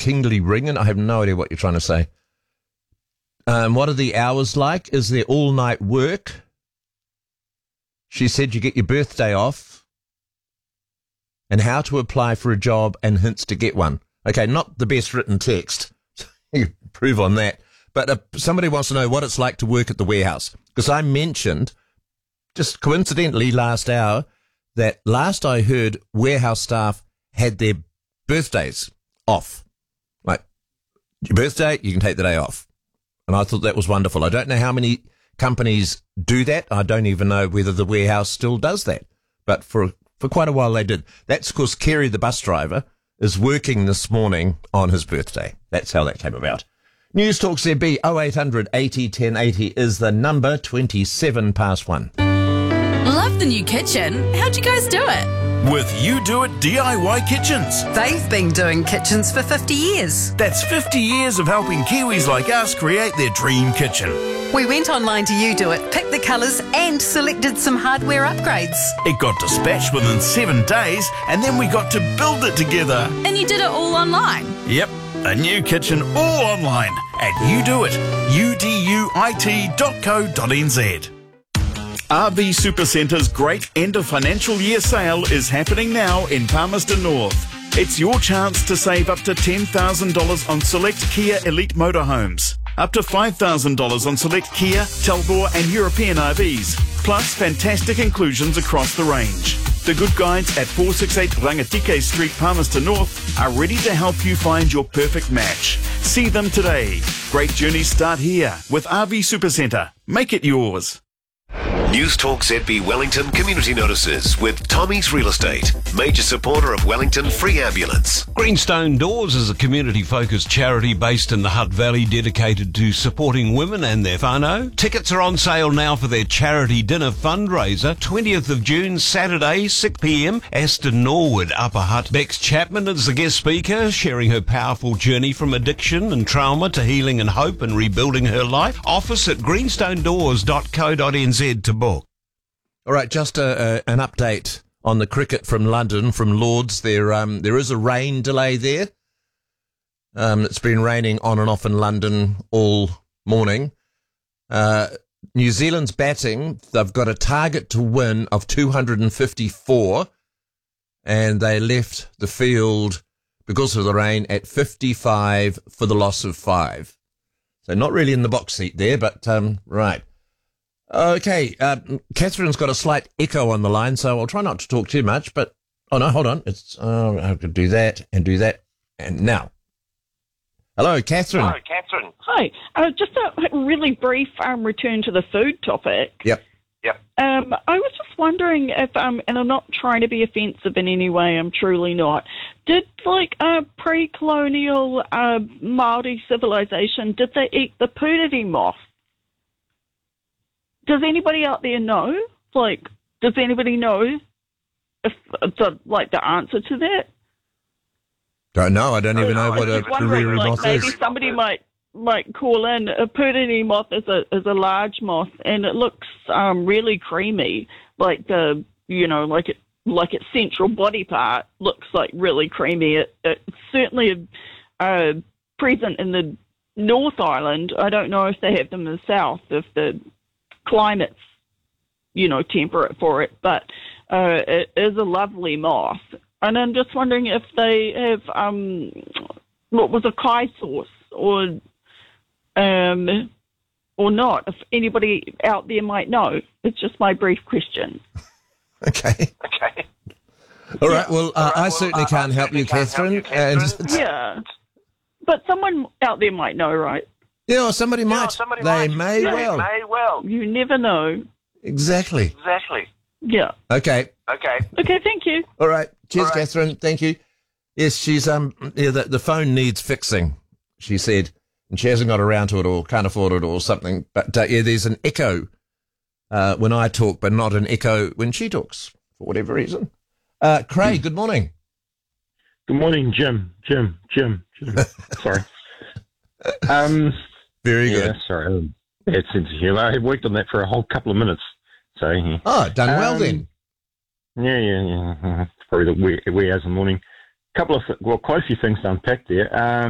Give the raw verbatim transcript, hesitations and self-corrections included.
Kingley Ringen. I have no idea what you're trying to say. Um, what are the hours like? Is there all-night work? She said you get your birthday off. And how to apply for a job and hints to get one. Okay, not the best written text. You can improve on that. But uh, somebody wants to know what it's like to work at the warehouse. Because I mentioned, just coincidentally last hour, that last I heard, warehouse staff had their birthdays off. Like, your birthday, you can take the day off. And I thought that was wonderful. I don't know how many companies do that. I don't even know whether the warehouse still does that. But for for quite a while they did. That's because Kerry, the bus driver, is working this morning on his birthday. That's how that came about. News Talk Z B, oh eight hundred eighty ten eighty is the number, twenty-seven past one. Love the new kitchen. How'd you guys do it? With You Do It D I Y Kitchens. They've been doing kitchens for fifty years. That's fifty years of helping Kiwis like us create their dream kitchen. We went online to You Do It, picked the colours and selected some hardware upgrades. It got dispatched within seven days and then we got to build it together. And you did it all online? Yep, a new kitchen all online at You Do It, U D U I T dot co dot N Z. R V Supercenter's great end of financial year sale is happening now in Palmerston North. It's your chance to save up to ten thousand dollars on select Kia Elite motorhomes, up to five thousand dollars on select Kia, Talbot and European R Vs, plus fantastic inclusions across the range. The good guides at four sixty-eight Rangatike Street, Palmerston North are ready to help you find your perfect match. See them today. Great journeys start here with R V Supercentre. Make it yours. News Talk Z B Wellington community notices with Tommy's Real Estate, major supporter of Wellington Free Ambulance. Greenstone Doors is a community-focused charity based in the Hutt Valley dedicated to supporting women and their whānau. Tickets are on sale now for their charity dinner fundraiser, twentieth of June, Saturday, six p.m, Aston Norwood, Upper Hutt. Bex Chapman is the guest speaker, sharing her powerful journey from addiction and trauma to healing and hope and rebuilding her life. Office at greenstone doors dot co dot n z to book. All right, just a, a, an update on the cricket from London, from Lords. There, um, there is a rain delay there. Um, it's been raining on and off in London all morning. Uh, New Zealand's batting, they've got a target to win of two hundred fifty-four, and they left the field because of the rain at fifty-five for the loss of five. So not really in the box seat there, but um, right. Okay, uh, Catherine's got a slight echo on the line, so I'll try not to talk too much, but, oh no, hold on, it's, uh, I could do that and do that, and now. Hello, Catherine. Hello, Catherine. Hi, uh, just a really brief um, return to the food topic. Yep. Yep. Um, I was just wondering if, um, and I'm not trying to be offensive in any way, I'm truly not, did, like, a pre-colonial uh, Māori civilization, did they eat the purity moth? Does anybody out there know? Like, does anybody know if the like the answer to that? Don't know. I don't even know I what a was wondering, puriri like, moth maybe is. somebody might might call in. A puriri moth is a is a large moth, and it looks um, really creamy. Like the you know like it like its central body part looks like really creamy. It, it's certainly uh, present in the North Island. I don't know if they have them in the South. If the climate's, you know, temperate for it, but uh, it is a lovely moth. And I'm just wondering if they have, um, what was a kai sauce or, um, or not, if anybody out there might know. It's just my brief question. Okay. Okay. All right, well, uh, All right, I well, certainly uh, can't I help you, certainly can't help Catherine. you, Catherine. And Yeah. But someone out there might know, right? yeah, or somebody Yeah, might. somebody they might. may They well. may well. You never know. Exactly. Exactly. Yeah. Okay. Okay. Okay, thank you. All right. Cheers, All right. Catherine. Thank you. Yes, she's um. Yeah, the, the phone needs fixing, she said, and she hasn't got around to it or can't afford it or something. But uh, yeah, there's an echo uh, when I talk, but not an echo when she talks for whatever reason. Uh, Craig, good morning. Good morning, Jim. Jim. Jim. Jim. Sorry. Um. Very Yeah. good. Sorry. Bad sense of humour. I worked on that for a whole couple of minutes. So. Yeah. Oh, done well Um, then. Yeah, yeah, yeah. Probably the wee, wee hours in the morning. Couple of, th- well, quite a few things to unpack there. Um,